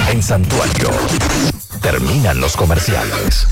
En Santuario. Terminan los comerciales.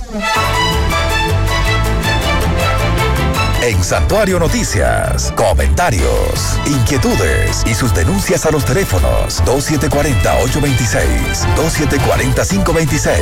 En Santuario Noticias, comentarios, inquietudes y sus denuncias a los teléfonos 2740-826, 2740-526.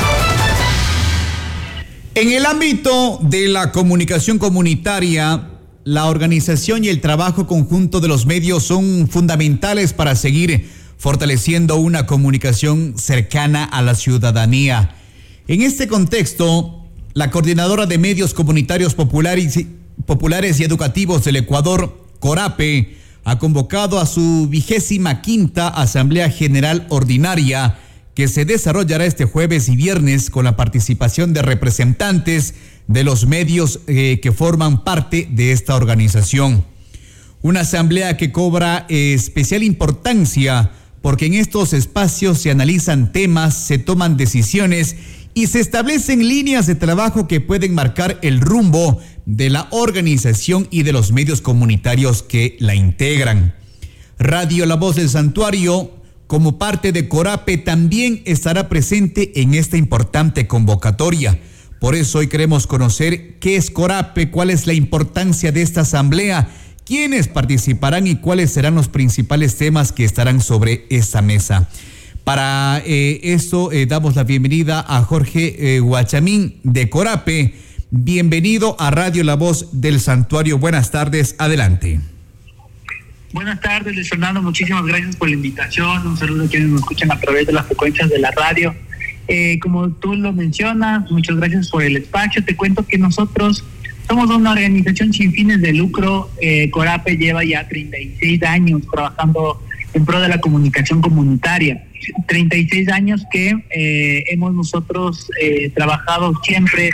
En el ámbito de la comunicación comunitaria, la organización y el trabajo conjunto de los medios son fundamentales para seguir fortaleciendo una comunicación cercana a la ciudadanía. En este contexto, la Coordinadora de Medios Comunitarios Populares y Educativos del Ecuador, CORAPE, ha convocado a su 25ª Asamblea General Ordinaria, que se desarrollará este jueves y viernes con la participación de representantes de los medios que forman parte de esta organización. Una asamblea que cobra especial importancia porque en estos espacios se analizan temas, se toman decisiones y se establecen líneas de trabajo que pueden marcar el rumbo de la organización y de los medios comunitarios que la integran. Radio La Voz del Santuario, como parte de CORAPE, también estará presente en esta importante convocatoria. Por eso hoy queremos conocer qué es CORAPE, cuál es la importancia de esta asamblea, quiénes participarán y cuáles serán los principales temas que estarán sobre esta mesa. Para esto damos la bienvenida a Jorge Guachamín de CORAPE. Bienvenido a Radio La Voz del Santuario. Buenas tardes, adelante. Buenas tardes, Luis Fernando, muchísimas gracias por la invitación. Un saludo a quienes nos escuchan a través de las frecuencias de la radio. Como tú lo mencionas, muchas gracias por el espacio. Te cuento que nosotros somos una organización sin fines de lucro. CORAPE lleva ya 36 años trabajando en pro de la comunicación comunitaria. 36 años que hemos nosotros trabajado siempre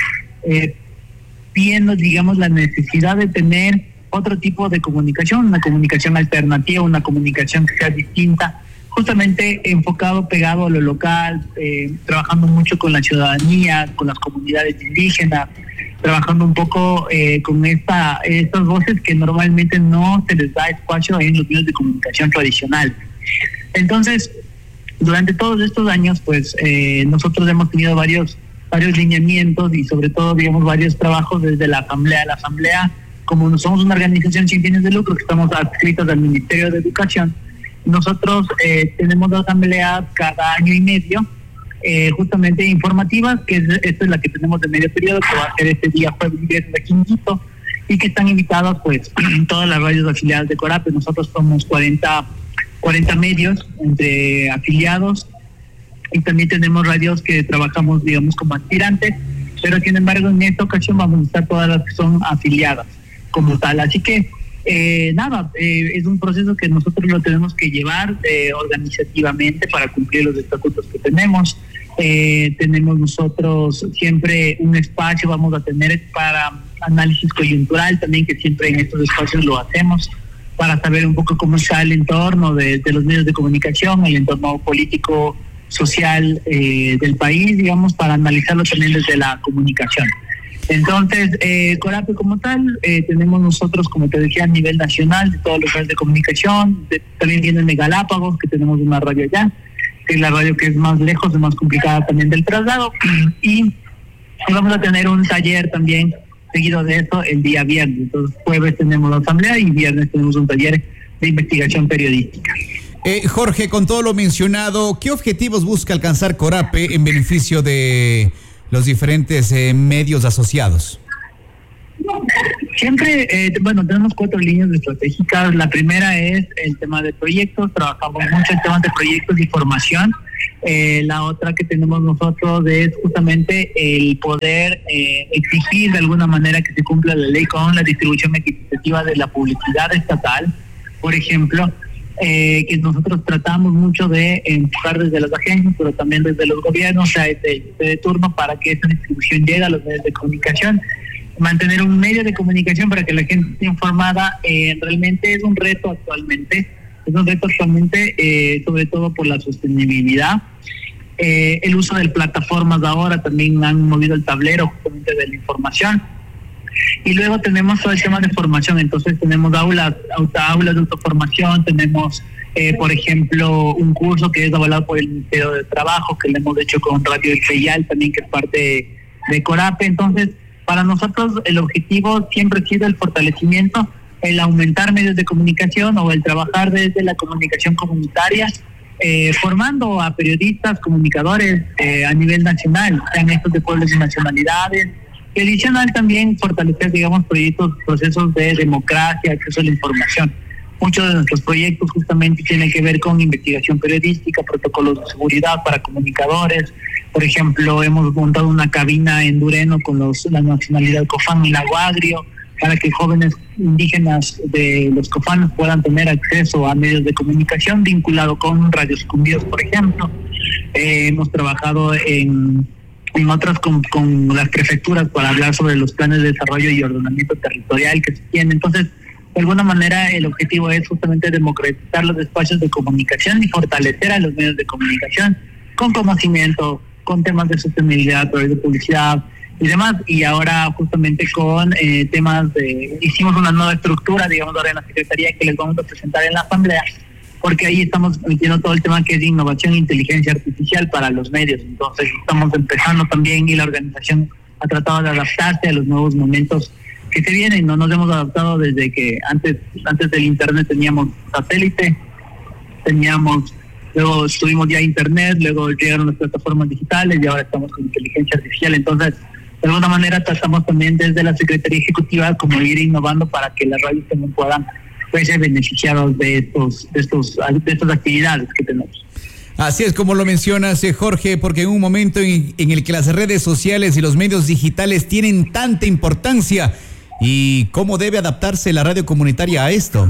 viendo, digamos, la necesidad de tener otro tipo de comunicación, una comunicación alternativa, una comunicación que sea distinta, justamente enfocado, pegado a lo local, trabajando mucho con la ciudadanía, con las comunidades indígenas, trabajando un poco con estas voces que normalmente no se les da espacio en los medios de comunicación tradicional. Entonces, durante todos estos años, pues nosotros hemos tenido varios lineamientos y sobre todo, digamos, varios trabajos desde la asamblea. La asamblea, como somos una organización sin fines de lucro que estamos adscritos al Ministerio de Educación, nosotros tenemos asambleas cada año y medio, justamente informativas, que esta es la que tenemos de medio periodo, que va a ser este día jueves y viernes aquí en Quito, y que están invitados pues todas las radios afiliadas de CORAPE. Nosotros somos 40 medios entre afiliados, y también tenemos radios que trabajamos, digamos, como aspirantes, pero sin embargo en esta ocasión vamos a estar todas las que son afiliadas como tal. Así que es un proceso que nosotros lo tenemos que llevar organizativamente para cumplir los estatutos que tenemos. Tenemos nosotros siempre un espacio, vamos a tener para análisis coyuntural también, que siempre en estos espacios lo hacemos, para saber un poco cómo está el entorno de los medios de comunicación, el entorno político, social del país, digamos, para analizarlo también desde la comunicación. Entonces, CORAPE como tal, tenemos nosotros, como te decía, a nivel nacional, de todos los medios de comunicación, también vienen de Galápagos, que tenemos una radio allá, que es la radio que es más lejos, es más complicada también del traslado, y vamos a tener un taller también seguido de eso el día viernes. Entonces, jueves tenemos la asamblea y viernes tenemos un taller de investigación periodística. Jorge, con todo lo mencionado, ¿qué objetivos busca alcanzar CORAPE en beneficio de los diferentes medios asociados? Siempre, tenemos 4 líneas estratégicas. La primera es el tema de proyectos, trabajamos mucho en temas de proyectos y formación. La otra que tenemos nosotros es justamente el poder exigir de alguna manera que se cumpla la ley con la distribución equitativa de la publicidad estatal, por ejemplo, que nosotros tratamos mucho de empujar desde las agencias, pero también desde los gobiernos, o sea, de turno, para que esa distribución llegue a los medios de comunicación. Mantener un medio de comunicación para que la gente esté informada realmente es un reto actualmente, sobre todo por la sostenibilidad. El uso de plataformas ahora también han movido el tablero justamente de la información. Y luego tenemos todo el tema de formación. Entonces tenemos aulas de autoformación, tenemos Por ejemplo, un curso que es avalado por el Ministerio de Trabajo, que lo hemos hecho con Radio El Feyal, también que es parte de Corape. Entonces, para nosotros el objetivo siempre ha sido el fortalecimiento, el aumentar medios de comunicación o el trabajar desde la comunicación comunitaria, formando a periodistas, comunicadores a nivel nacional, sean estos de pueblos y nacionalidades, y adicional también fortalecer, digamos, procesos de democracia, acceso a la información. Muchos de nuestros proyectos justamente tienen que ver con investigación periodística, protocolos de seguridad para comunicadores. Por ejemplo, hemos montado una cabina en Dureno con la nacionalidad Cofán y Lago Agrio, para que jóvenes indígenas de los cofanos puedan tener acceso a medios de comunicación vinculado con radios cumbios, por ejemplo. Hemos trabajado en otras con las prefecturas para hablar sobre los planes de desarrollo y ordenamiento territorial que se tienen. Entonces, de alguna manera, el objetivo es justamente democratizar los espacios de comunicación y fortalecer a los medios de comunicación con conocimiento, con temas de sostenibilidad, de publicidad y demás. Y ahora justamente con temas hicimos una nueva estructura, digamos, ahora en la Secretaría, que les vamos a presentar en la Asamblea, porque ahí estamos metiendo todo el tema que es de innovación e inteligencia artificial para los medios. Entonces estamos empezando también, y la organización ha tratado de adaptarse a los nuevos momentos que se vienen. No nos hemos adaptado desde que antes del internet teníamos satélite, luego tuvimos ya internet, luego llegaron las plataformas digitales y ahora estamos con inteligencia artificial. Entonces, de alguna manera tratamos también desde la Secretaría Ejecutiva como ir innovando para que las radios también puedan ser beneficiados de estas actividades que tenemos. Así es como lo mencionas, Jorge, porque en un momento en el que las redes sociales y los medios digitales tienen tanta importancia, ¿y cómo debe adaptarse la radio comunitaria a esto?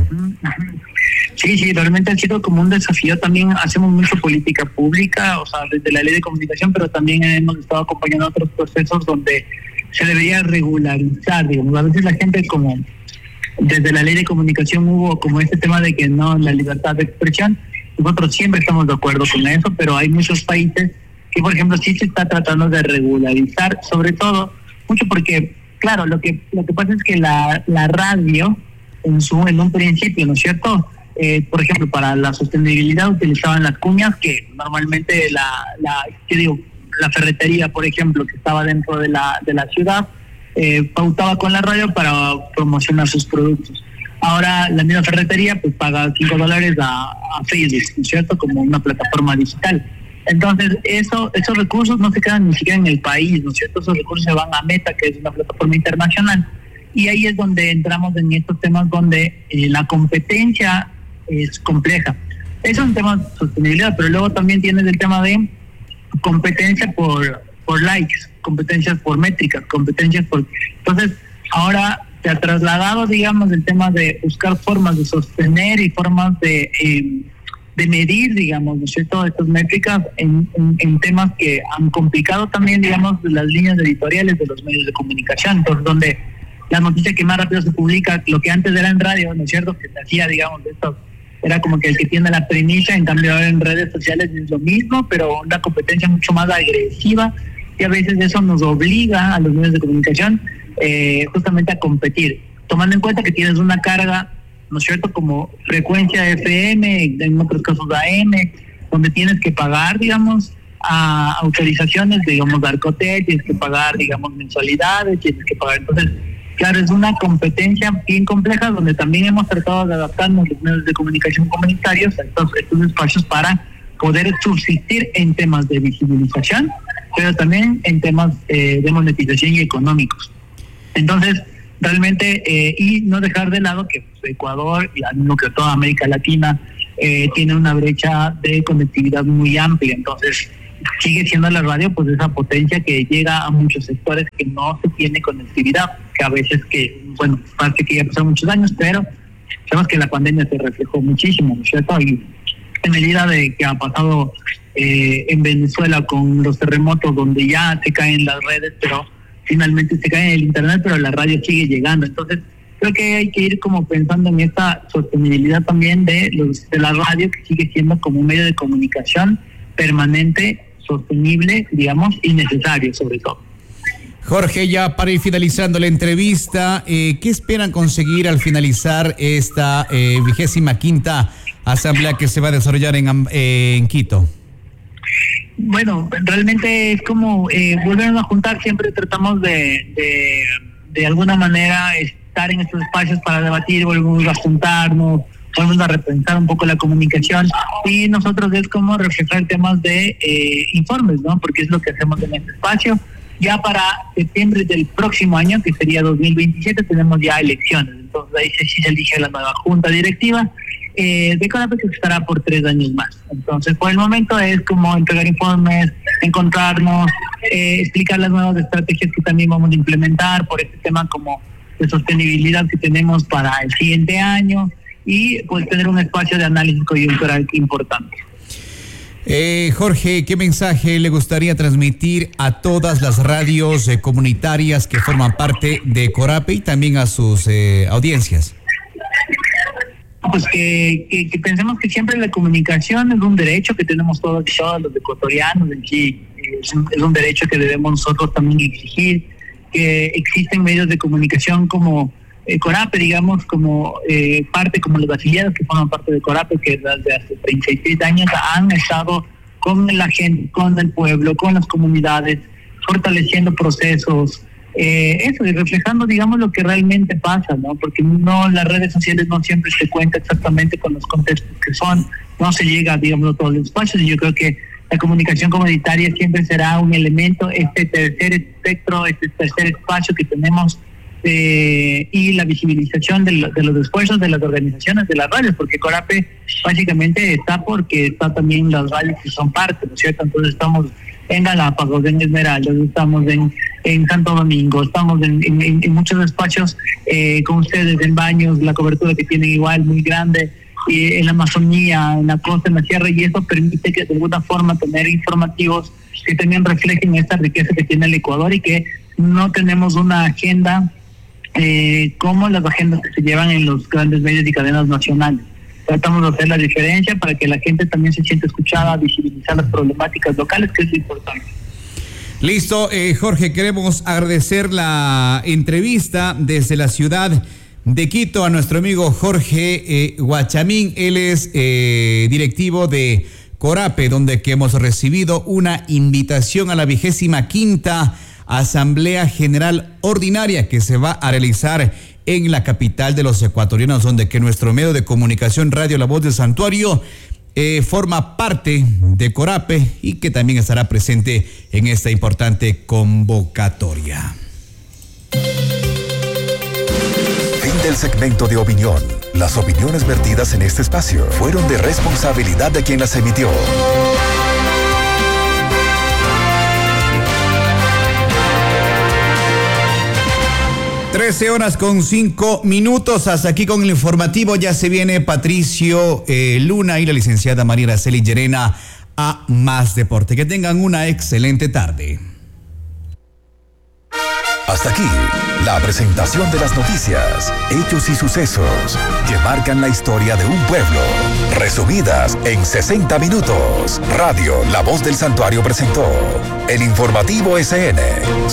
Sí, realmente ha sido como un desafío. También hacemos mucha política pública, o sea, desde la ley de comunicación, pero también hemos estado acompañando otros procesos donde se debería regularizar, digamos. A veces la gente, como desde la ley de comunicación hubo como este tema de que no, la libertad de expresión, nosotros siempre estamos de acuerdo con eso, pero hay muchos países que, por ejemplo, sí se está tratando de regularizar, sobre todo, mucho porque, claro, lo que pasa es que la radio, en un principio, ¿no es cierto?, por ejemplo, para la sostenibilidad utilizaban las cuñas, que normalmente la ferretería, por ejemplo, que estaba dentro de la ciudad, pautaba con la radio para promocionar sus productos. Ahora la misma ferretería pues paga $5 a Facebook, ¿no es cierto?, como una plataforma digital. Entonces esos recursos no se quedan ni siquiera en el país, ¿no es cierto? Esos recursos se van a Meta, que es una plataforma internacional, y ahí es donde entramos en estos temas donde la competencia es compleja. Eso es un tema de sostenibilidad, pero luego también tienes el tema de competencia por likes, competencias por métricas, Entonces, ahora se ha trasladado, digamos, el tema de buscar formas de sostener y formas de medir, digamos, ¿no es cierto?, estas métricas en temas que han complicado también, digamos, las líneas editoriales de los medios de comunicación. Entonces, donde la noticia que más rápido se publica, lo que antes era en radio, ¿no es cierto?, que se hacía, digamos, esto era como que el que tiene la premisa, en cambio ahora en redes sociales es lo mismo, pero una competencia mucho más agresiva, y a veces eso nos obliga a los medios de comunicación justamente a competir, tomando en cuenta que tienes una carga, ¿no es cierto?, como frecuencia FM, en otros casos AM, donde tienes que pagar, digamos, a autorizaciones, digamos, de Arcotel, tienes que pagar, digamos, mensualidades, tienes que pagar. Entonces, claro, es una competencia bien compleja donde también hemos tratado de adaptarnos los medios de comunicación comunitarios a estos espacios para poder subsistir en temas de visibilización, pero también en temas de monetización y económicos. Entonces, realmente, y no dejar de lado que pues, Ecuador, y al mismo que toda América Latina, tiene una brecha de conectividad muy amplia. Entonces, sigue siendo la radio pues esa potencia que llega a muchos sectores que no se tiene conectividad, que a veces parece que ya pasaron muchos años, pero sabemos que la pandemia se reflejó muchísimo, ¿no es cierto? Y en medida de que ha pasado en Venezuela con los terremotos, donde ya se caen las redes, pero finalmente se cae el internet, pero la radio sigue llegando. Entonces creo que hay que ir como pensando en esta sostenibilidad también de la radio, que sigue siendo como un medio de comunicación permanente, sostenible, digamos, y necesario sobre todo. Jorge, ya para ir finalizando la entrevista, ¿qué esperan conseguir al finalizar esta 25ª asamblea que se va a desarrollar en Quito? Bueno, realmente es como volvernos a juntar, siempre tratamos de alguna manera estar en estos espacios para debatir, volvemos a juntarnos, volvemos a repensar un poco la comunicación, y nosotros es como reflejar temas de informes, ¿no? Porque es lo que hacemos en este espacio. Ya para septiembre del próximo año, que sería 2027, tenemos ya elecciones, entonces ahí sí se elige la nueva junta directiva de CORAPE, que estará por 3 años más. Entonces, por el momento es como entregar informes, encontrarnos, explicar las nuevas estrategias que también vamos a implementar por este tema como de sostenibilidad que tenemos para el siguiente año, y pues tener un espacio de análisis coyuntural importante. Jorge, ¿qué mensaje le gustaría transmitir a todas las radios comunitarias que forman parte de CORAPE y también a sus audiencias? Pues que pensemos que siempre la comunicación es un derecho que tenemos todos los ecuatorianos, en sí, es un derecho que debemos nosotros también exigir, que existen medios de comunicación como CORAPE, digamos, como parte, como los afiliados que forman parte de CORAPE, que desde hace 36 años han estado con la gente, con el pueblo, con las comunidades, fortaleciendo procesos, eso, y reflejando, digamos, lo que realmente pasa, ¿no? Porque no, las redes sociales no siempre se cuenta exactamente con los contextos que son, no se llega, digamos, a todos los espacios, y yo creo que la comunicación comunitaria siempre será un elemento, este tercer espectro, este tercer espacio que tenemos, y la visibilización de los esfuerzos de las organizaciones de las radios, porque CORAPE básicamente está porque está también las radios que son parte, ¿no es cierto? Entonces estamos en Galápagos, en Esmeraldas, estamos en Santo Domingo, estamos en muchos espacios con ustedes, en Baños, la cobertura que tienen igual muy grande, en la Amazonía, en la costa, en la sierra, y eso permite que de alguna forma tener informativos que también reflejen esta riqueza que tiene el Ecuador, y que no tenemos una agenda como las agendas que se llevan en los grandes medios y cadenas nacionales. Tratamos de hacer la diferencia para que la gente también se sienta escuchada, visibilizar las problemáticas locales, que es lo importante. Listo, Jorge, queremos agradecer la entrevista desde la ciudad de Quito a nuestro amigo Jorge Guachamín. Él es directivo de CORAPE, donde que hemos recibido una invitación a la 25ª Asamblea General Ordinaria que se va a realizar en la capital de los ecuatorianos, donde que nuestro medio de comunicación Radio La Voz del Santuario forma parte de CORAPE y que también estará presente en esta importante convocatoria. Fin del segmento de opinión. Las opiniones vertidas en este espacio fueron de responsabilidad de quien las emitió. 13:05. Hasta aquí con el informativo. Ya se viene Patricio Luna y la licenciada María Araceli Llerena a Más Deporte. Que tengan una excelente tarde. Hasta aquí la presentación de las noticias, hechos y sucesos que marcan la historia de un pueblo, resumidas en 60 minutos. Radio La Voz del Santuario presentó el informativo SN.